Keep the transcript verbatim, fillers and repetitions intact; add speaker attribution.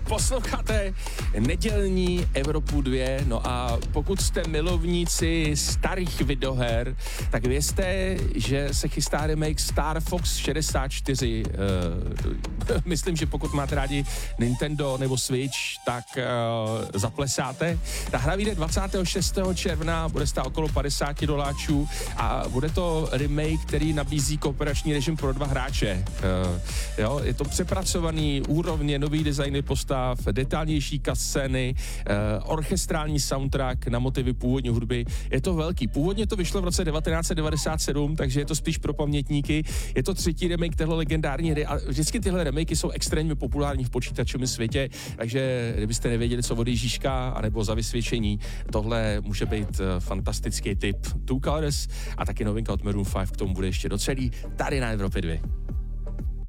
Speaker 1: Posloucháte nedělní Evropu dva, no a pokud jste milovníci starých videoher, tak vězte, že se chystá remake Star Fox šedesát čtyři. Uh, myslím, že pokud máte rádi Nintendo nebo Switch, tak uh, zaplesáte. Ta hra vyjde dvacátého šestého června, bude stát okolo padesát doláčů a bude to remake, který nabízí kooperační režim pro dva hráče. Uh, jo, je to přepracovaný úrovně, nový designy postav, detailnější cutscény, uh, orchestrální soundtrack na motivy původní hudby. Je to velký. Původně to vyšlo v roce devatenáct set devadesát sedm, takže je to spíš pro pamětníky. Je to třetí remake téhle legendární hry a vždycky tyhle remakey jsou extrémně populární v počítačovém světě, takže kdybyste nevěděli, co od Ježíška, anebo za vysvědčení, tohle může být uh, fantastický tip. Two Colors a taky novinka od Maroon five k tomu bude ještě docelý tady na Evropě dva.